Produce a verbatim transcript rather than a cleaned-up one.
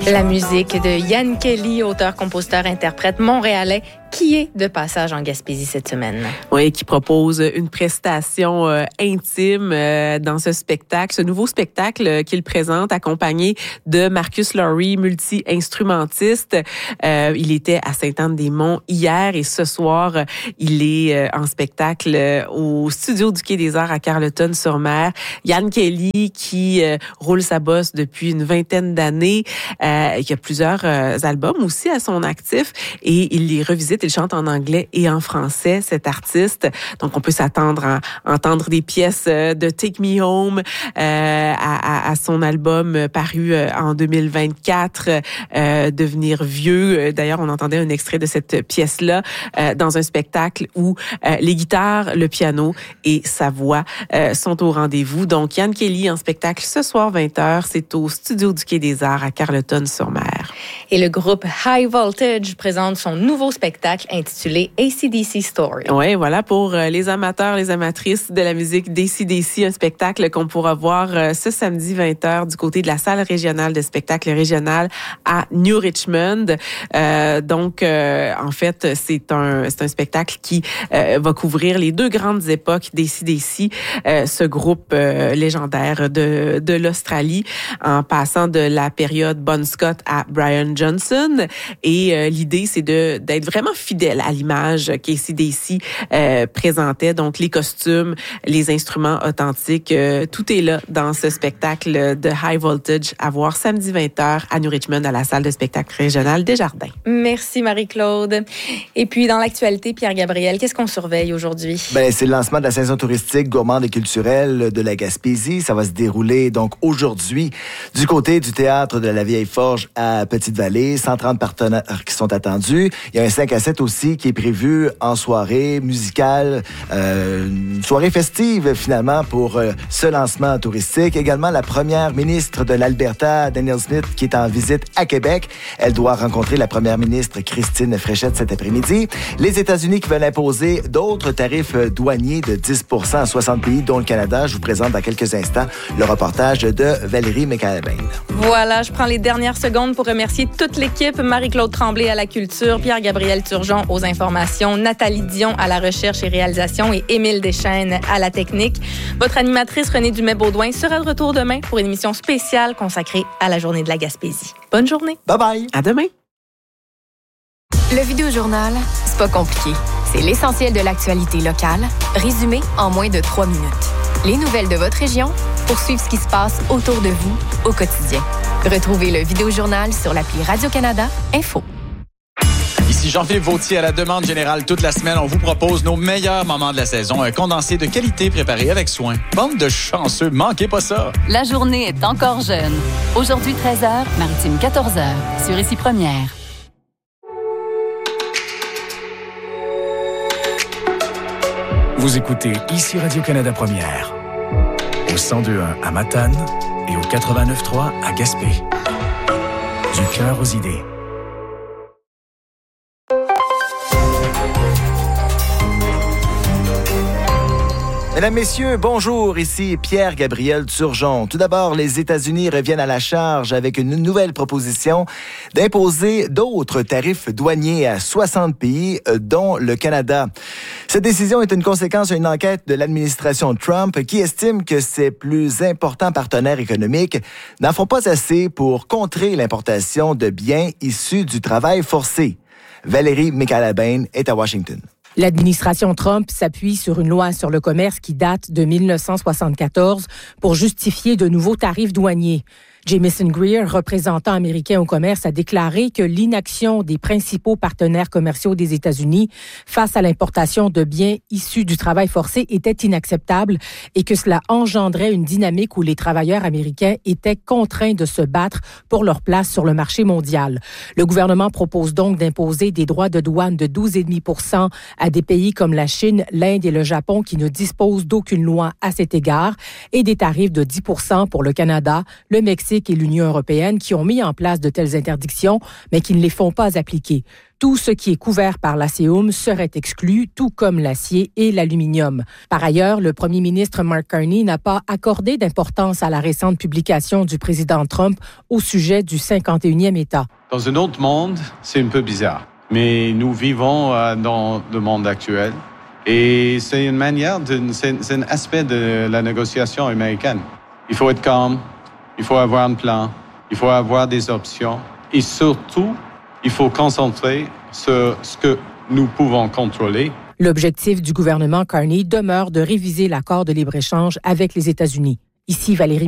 La musique de Yann Kelly, auteur, compositeur, interprète montréalais, qui est de passage en Gaspésie cette semaine. Oui, qui propose une prestation euh, intime euh, dans ce spectacle, ce nouveau spectacle euh, qu'il présente accompagné de Marcus Lowry, multi-instrumentiste. Euh, il était à Sainte-Anne-des-Monts hier et ce soir, euh, il est euh, en spectacle euh, au studio du Quai des Arts à Carleton-sur-Mer. Yann Kelly qui euh, roule sa bosse depuis une vingtaine d'années, euh, il y a plusieurs euh, albums aussi à son actif et il les revisite. Il chante en anglais et en français, cet artiste. Donc, on peut s'attendre à entendre des pièces de Take Me Home euh, à, à, à son album paru en deux mille vingt-quatre, euh, Devenir vieux. D'ailleurs, on entendait un extrait de cette pièce-là euh, dans un spectacle où euh, les guitares, le piano et sa voix euh, sont au rendez-vous. Donc, Yann Kelly en spectacle ce soir vingt heures. C'est au studio du Quai des Arts à Carleton-sur-Mer. Et le groupe High Voltage présente son nouveau spectacle intitulé A C D C Story. Oui, voilà pour les amateurs, les amatrices de la musique d'A C D C, un spectacle qu'on pourra voir ce samedi vingt heures du côté de la salle régionale de spectacle régional à New Richmond. Euh, donc, euh, en fait, c'est un c'est un spectacle qui euh, va couvrir les deux grandes époques d'A C D C, euh, ce groupe euh, légendaire de de l'Australie, en passant de la période Bon Scott à Brian Johnson. Et euh, l'idée, c'est de d'être vraiment fidèle à l'image qu'A C D C euh, présentait. Donc, les costumes, les instruments authentiques, euh, tout est là dans ce spectacle de High Voltage à voir samedi vingt heures à New Richmond à la salle de spectacle régionale Desjardins. Merci Marie-Claude. Et puis, dans l'actualité, Pierre-Gabriel, qu'est-ce qu'on surveille aujourd'hui? Ben, c'est le lancement de la saison touristique gourmande et culturelle de la Gaspésie. Ça va se dérouler donc aujourd'hui du côté du théâtre de la Vieille Forge à Petite-Vallée. cent trente partenaires qui sont attendus. Il y a un cinq à sept aussi qui est prévu en soirée musicale, euh, une soirée festive finalement pour euh, ce lancement touristique. Également la première ministre de l'Alberta, Danielle Smith, qui est en visite à Québec. Elle doit rencontrer la première ministre Christine Fréchette cet après-midi. Les États-Unis qui veulent imposer d'autres tarifs douaniers de dix pour cent à soixante pays, dont le Canada. Je vous présente dans quelques instants le reportage de Valérie McAlbain. Voilà, je prends les dernières secondes pour remercier toute l'équipe. Marie-Claude Tremblay à la culture, Pierre-Gabriel Turgeon aux informations, Nathalie Dion à la recherche et réalisation et Émile Deschênes à la technique. Votre animatrice Renée Dumais-Baudouin sera de retour demain pour une émission spéciale consacrée à la journée de la Gaspésie. Bonne journée. Bye bye. À demain. Le Vidéojournal, c'est pas compliqué. C'est l'essentiel de l'actualité locale, résumé en moins de trois minutes. Les nouvelles de votre région pour suivre ce qui se passe autour de vous au quotidien. Retrouvez le Vidéojournal sur l'appli Radio-Canada Info. Ici Jean-Philippe Vautier à la demande générale toute la semaine. On vous propose nos meilleurs moments de la saison. Un condensé de qualité préparé avec soin. Bande de chanceux, manquez pas ça. La journée est encore jeune. Aujourd'hui treize heures, Maritime quatorze heures, sur Ici Première. Vous écoutez Ici Radio-Canada Première. Au cent deux point un à Matane et au quatre-vingt-neuf point trois à Gaspé. Du cœur aux idées. Mesdames, Messieurs, bonjour, ici Pierre-Gabriel Turgeon. Tout d'abord, les États-Unis reviennent à la charge avec une nouvelle proposition d'imposer d'autres tarifs douaniers à soixante pays, dont le Canada. Cette décision est une conséquence d'une enquête de l'administration Trump qui estime que ses plus importants partenaires économiques n'en font pas assez pour contrer l'importation de biens issus du travail forcé. Valérie McAlbain est à Washington. L'administration Trump s'appuie sur une loi sur le commerce qui date de dix-neuf cent soixante-quatorze pour justifier de nouveaux tarifs douaniers. Jamieson Greer, représentant américain au commerce, a déclaré que l'inaction des principaux partenaires commerciaux des États-Unis face à l'importation de biens issus du travail forcé était inacceptable et que cela engendrait une dynamique où les travailleurs américains étaient contraints de se battre pour leur place sur le marché mondial. Le gouvernement propose donc d'imposer des droits de douane de douze virgule cinq pour cent à des pays comme la Chine, l'Inde et le Japon qui ne disposent d'aucune loi à cet égard et des tarifs de dix pour cent pour le Canada, le Mexique Mexique et l'Union européenne qui ont mis en place de telles interdictions, mais qui ne les font pas appliquer. Tout ce qui est couvert par l'ASEUM serait exclu, tout comme l'acier et l'aluminium. Par ailleurs, le premier ministre Mark Carney n'a pas accordé d'importance à la récente publication du président Trump au sujet du cinquante et unième État. Dans un autre monde, c'est un peu bizarre. Mais nous vivons euh, dans le monde actuel. Et c'est une manière, de, c'est, c'est un aspect de la négociation américaine. Il faut être calme, il faut avoir un plan, il faut avoir des options. Et surtout, il faut concentrer sur ce que nous pouvons contrôler. L'objectif du gouvernement Carney demeure de réviser l'accord de libre-échange avec les États-Unis. Ici Valérie